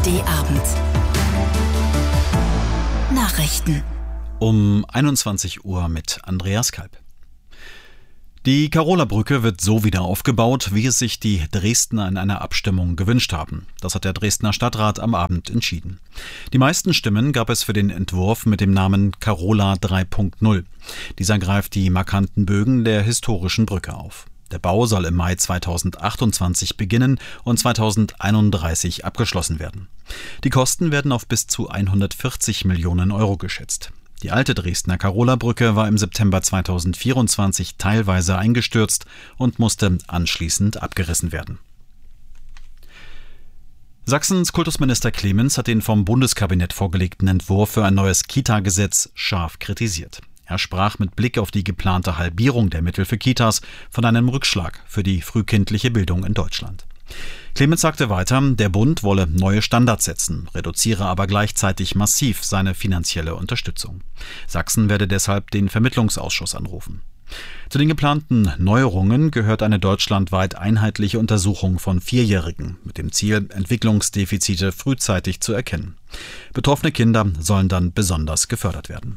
ARD-Abend. Nachrichten. Um 21 Uhr mit Andreas Kalb. Die Karola-Brücke wird so wieder aufgebaut, wie es sich die Dresdner in einer Abstimmung gewünscht haben. Das hat der Dresdner Stadtrat am Abend entschieden. Die meisten Stimmen gab es für den Entwurf mit dem Namen Karola 3.0. Dieser greift die markanten Bögen der historischen Brücke auf. Der Bau soll im Mai 2028 beginnen und 2031 abgeschlossen werden. Die Kosten werden auf bis zu 140 Millionen Euro geschätzt. Die alte Dresdner Karola-Brücke war im September 2024 teilweise eingestürzt und musste anschließend abgerissen werden. Sachsens Kultusminister Clemens hat den vom Bundeskabinett vorgelegten Entwurf für ein neues Kita-Gesetz scharf kritisiert. Er sprach mit Blick auf die geplante Halbierung der Mittel für Kitas von einem Rückschlag für die frühkindliche Bildung in Deutschland. Clemens sagte weiter, der Bund wolle neue Standards setzen, reduziere aber gleichzeitig massiv seine finanzielle Unterstützung. Sachsen werde deshalb den Vermittlungsausschuss anrufen. Zu den geplanten Neuerungen gehört eine deutschlandweit einheitliche Untersuchung von Vierjährigen mit dem Ziel, Entwicklungsdefizite frühzeitig zu erkennen. Betroffene Kinder sollen dann besonders gefördert werden.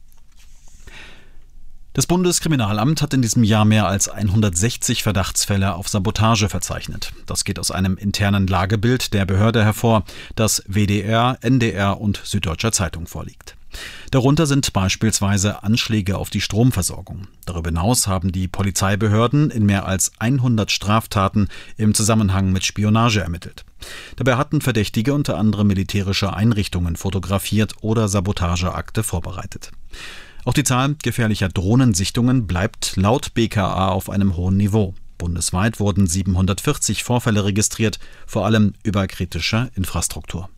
Das Bundeskriminalamt hat in diesem Jahr mehr als 160 Verdachtsfälle auf Sabotage verzeichnet. Das geht aus einem internen Lagebild der Behörde hervor, das WDR, NDR und Süddeutscher Zeitung vorliegt. Darunter sind beispielsweise Anschläge auf die Stromversorgung. Darüber hinaus haben die Polizeibehörden in mehr als 100 Straftaten im Zusammenhang mit Spionage ermittelt. Dabei hatten Verdächtige unter anderem militärische Einrichtungen fotografiert oder Sabotageakte vorbereitet. Auch die Zahl gefährlicher Drohnensichtungen bleibt laut BKA auf einem hohen Niveau. Bundesweit wurden 740 Vorfälle registriert, vor allem über kritische Infrastruktur.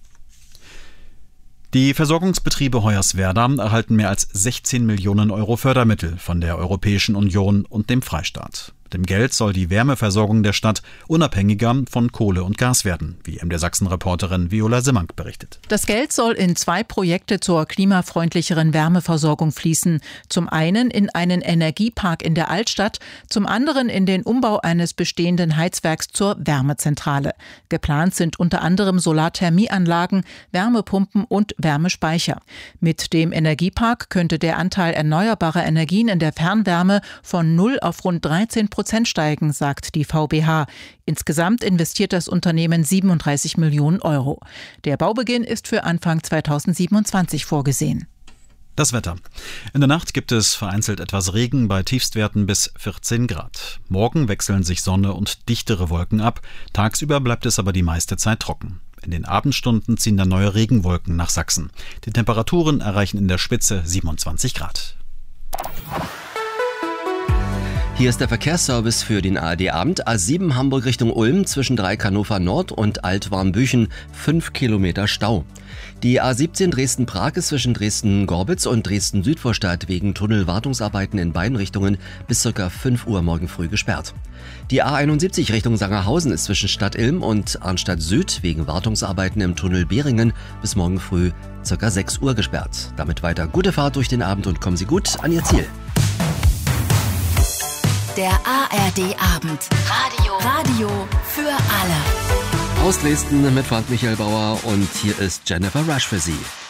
Die Versorgungsbetriebe Hoyerswerda erhalten mehr als 16 Millionen Euro Fördermittel von der Europäischen Union und dem Freistaat. Mit dem Geld soll die Wärmeversorgung der Stadt unabhängiger von Kohle und Gas werden, wie MDR Sachsen-Reporterin Viola Simmank berichtet. Das Geld soll in 2 Projekte zur klimafreundlicheren Wärmeversorgung fließen. Zum einen in einen Energiepark in der Altstadt, zum anderen in den Umbau eines bestehenden Heizwerks zur Wärmezentrale. Geplant sind unter anderem Solarthermieanlagen, Wärmepumpen und Wärmespeicher. Mit dem Energiepark könnte der Anteil erneuerbarer Energien in der Fernwärme von 0 auf rund 13% steigen, sagt die VBH. Insgesamt investiert das Unternehmen 37 Millionen Euro. Der Baubeginn ist für Anfang 2027 vorgesehen. Das Wetter. In der Nacht gibt es vereinzelt etwas Regen bei Tiefstwerten bis 14 Grad. Morgen wechseln sich Sonne und dichtere Wolken ab. Tagsüber bleibt es aber die meiste Zeit trocken. In den Abendstunden ziehen dann neue Regenwolken nach Sachsen. Die Temperaturen erreichen in der Spitze 27 Grad. Hier ist der Verkehrsservice für den ARD-Abend. A7 Hamburg Richtung Ulm zwischen Dreieck-Hannover Nord und Altwarmbüchen 5 Kilometer Stau. Die A17 Dresden-Prag ist zwischen Dresden-Gorbitz und Dresden-Südvorstadt wegen Tunnelwartungsarbeiten in beiden Richtungen bis ca. 5 Uhr morgen früh gesperrt. Die A71 Richtung Sangerhausen ist zwischen Stadt Ilm und Arnstadt Süd wegen Wartungsarbeiten im Tunnel Beringen bis morgen früh ca. 6 Uhr gesperrt. Damit weiter gute Fahrt durch den Abend und kommen Sie gut an Ihr Ziel. Der ARD-Abend. Radio für alle. Aus Dresden mit Frank Michael Bauer und hier ist Jennifer Rush für Sie.